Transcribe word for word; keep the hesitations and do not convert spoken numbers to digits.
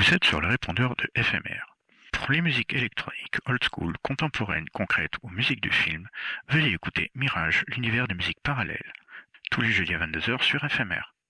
Vous êtes sur le répondeur de F M R. Pour les musiques électroniques, old school, contemporaines, concrètes ou musique de film, veuillez écouter Mirage, l'univers de musique parallèle. Tous les jeudis à vingt-deux heures sur F M R.